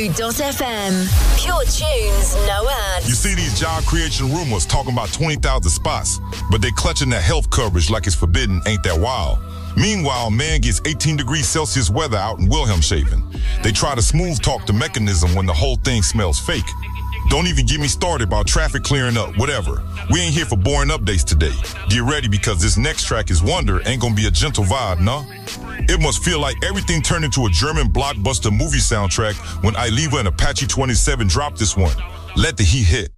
Zoo.fm. Pure tunes, no ads. You see these job creation rumors talking about 20,000 spots, but they clutching that health coverage like it's forbidden. Ain't that wild? Meanwhile, man gets 18 degrees Celsius weather out in Wilhelmshaven. They try to smooth talk the mechanism when the whole thing smells fake. Don't even get me started about traffic clearing up, whatever. We ain't here for boring updates today. Get ready because this next track is Wonder, ain't gonna be a gentle vibe, no? It must feel like everything turned into a German blockbuster movie soundtrack when Iliva and Apache 27 dropped this one. Let the heat hit.